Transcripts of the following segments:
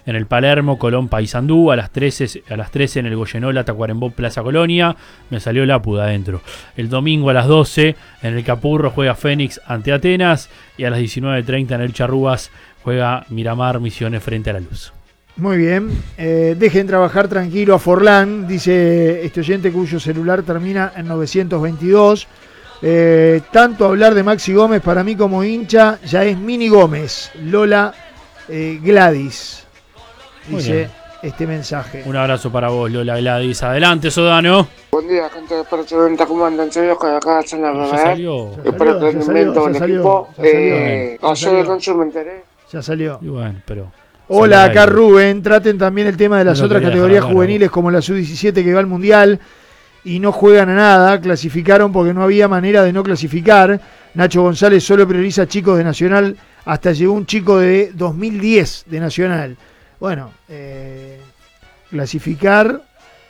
en el Palermo, Colón Paysandú, a las 13 en el Goyenola, Tacuarembó, Plaza Colonia. Me salió la puda adentro. El domingo a las 12 en el Capurro juega Fénix ante Atenas, y a las 19:30 en el Charrúas juega Miramar Misiones frente a La Luz. Muy bien. Dejen trabajar tranquilo a Forlán, dice este oyente cuyo celular termina en 922. Tanto hablar de Maxi Gómez para mí como hincha ya es Mini Gómez. Lola Gladys dice este mensaje. Un abrazo para vos, Lola Gladys. Adelante, Sodano. Buen día, gente de Percho Venta, ¿cómo andan? Soy Oscar, acá en la Ya salió. Espero que invento un equipo. Ayer de noche me enteré. Ya salió. Y bueno, pero... Hola, acá Rubén. Traten también el tema de las otras categorías juveniles como la Sub-17 que va al Mundial y no juegan a nada. Clasificaron porque no había manera de no clasificar. Nacho González solo prioriza chicos de Nacional. Hasta llegó un chico de 2010 de Nacional. Bueno, clasificar...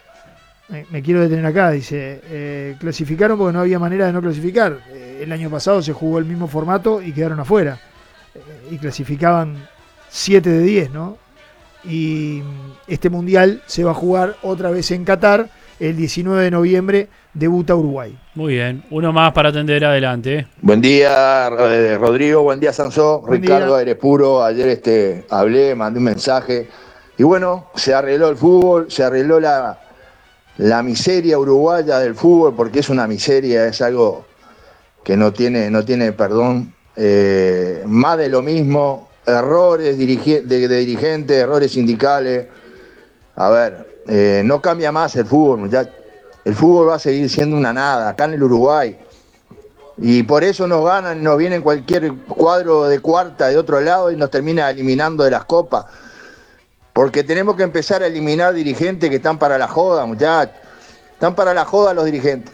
Me quiero detener acá, dice. Clasificaron porque no había manera de no clasificar. El año pasado se jugó el mismo formato y quedaron afuera. Y clasificaban 7 de 10, ¿no? Y este mundial se va a jugar otra vez en Qatar. El 19 de noviembre debuta Uruguay. Muy bien, uno más para atender, adelante. Buen día, Rodrigo, buen día, Sansó. Ricardo, aire puro. Ayer hablé, mandé un mensaje. Y bueno, se arregló el fútbol, se arregló la miseria uruguaya del fútbol, porque es una miseria, es algo que no tiene perdón. Más de lo mismo. Errores de dirigentes, errores sindicales. A ver, no cambia más el fútbol, muchachos. El fútbol va a seguir siendo una nada, acá en el Uruguay. Y por eso nos ganan, nos viene cualquier cuadro de cuarta de otro lado y nos termina eliminando de las copas. Porque tenemos que empezar a eliminar dirigentes que están para la joda, muchachos. Están para la joda los dirigentes.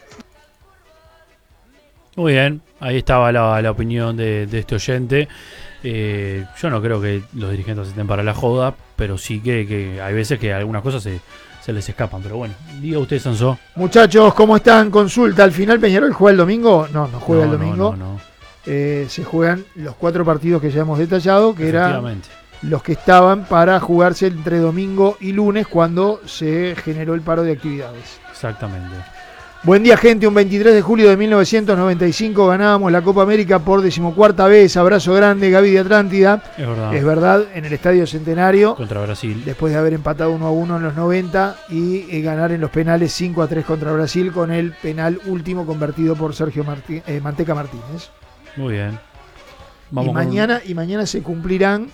Muy bien, ahí estaba la opinión de este oyente. Yo no creo que los dirigentes estén para la joda, pero sí que hay veces que algunas cosas se les escapan. Pero bueno, diga usted, Sansó. Muchachos, ¿cómo están? Consulta. ¿Al final Peñarol juega el domingo? No juega el domingo. No. Se juegan los 4 partidos que ya hemos detallado, que eran los que estaban para jugarse entre domingo y lunes cuando se generó el paro de actividades. Exactamente. Buen día, gente. Un 23 de julio de 1995 ganábamos la Copa América por 14ª vez. Abrazo grande, Gaby de Atlántida. Es verdad, en el Estadio Centenario. Contra Brasil. Después de haber empatado 1-1 en los 90 y ganar en los penales 5-3 contra Brasil con el penal último convertido por Sergio Manteca Martínez. Muy bien. Y mañana se cumplirán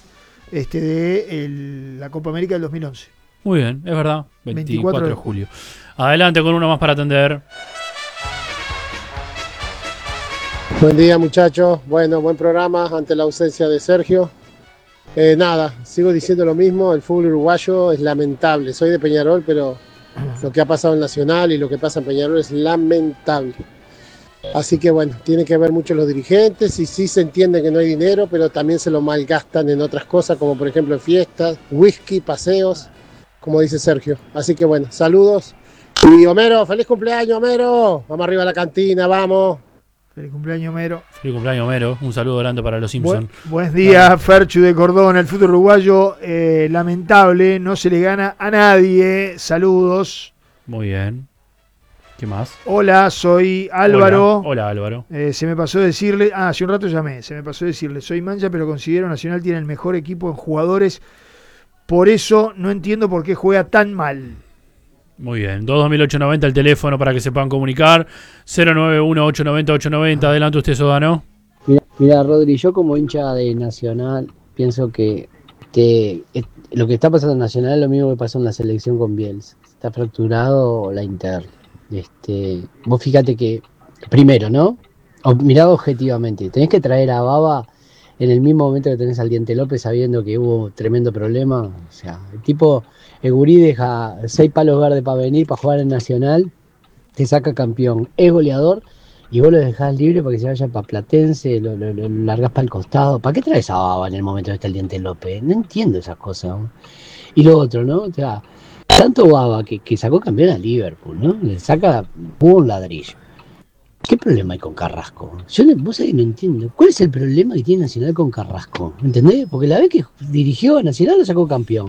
la Copa América del 2011. Muy bien, es verdad. 24 de julio. Adelante con uno más para atender. Buen día, muchachos. Bueno, buen programa ante la ausencia de Sergio. Sigo diciendo lo mismo. El fútbol uruguayo es lamentable. Soy de Peñarol, pero lo que ha pasado en Nacional y lo que pasa en Peñarol es lamentable. Así que bueno, tiene que ver mucho los dirigentes y sí se entiende que no hay dinero, pero también se lo malgastan en otras cosas, como por ejemplo en fiestas, whisky, paseos, como dice Sergio. Así que bueno, saludos. Y Homero, feliz cumpleaños, Homero. Vamos arriba a la cantina, vamos. Feliz cumpleaños, Homero. Feliz cumpleaños, Homero. Un saludo grande para los Simpsons. Buen día, Ferchu de Cordón. El fútbol uruguayo, lamentable, no se le gana a nadie. Saludos. Muy bien. ¿Qué más? Hola, soy Álvaro. Hola, Álvaro. Se me pasó decirle, hace un rato llamé, se me pasó decirle, soy Mancha, pero considero Nacional tiene el mejor equipo en jugadores. Por eso no entiendo por qué juega tan mal. Muy bien, 22890 el teléfono para que se puedan comunicar, 091-890-890, adelante usted, Sodano. Mira, Rodri, yo como hincha de Nacional pienso que lo que está pasando en Nacional es lo mismo que pasó en la selección con Bielsa. Está fracturado la interna. Vos fíjate que, primero, ¿no? Mirado objetivamente, tenés que traer a Baba en el mismo momento que tenés al Diente López sabiendo que hubo tremendo problema. O sea, el tipo... El gurí deja 6 palos verdes para venir, para jugar en Nacional, te saca campeón, es goleador, y vos lo dejás libre para que se vaya para Platense, lo largás para el costado. ¿Para qué traes a Baba en el momento que está el Diente López? No entiendo esas cosas, ¿no? Y lo otro, ¿no? O sea, tanto Baba que sacó campeón a Liverpool, ¿no? Le saca un ladrillo. ¿Qué problema hay con Carrasco? Vos sabés que no entiendo. ¿Cuál es el problema que tiene Nacional con Carrasco? ¿Entendés? Porque la vez que dirigió a Nacional lo sacó campeón.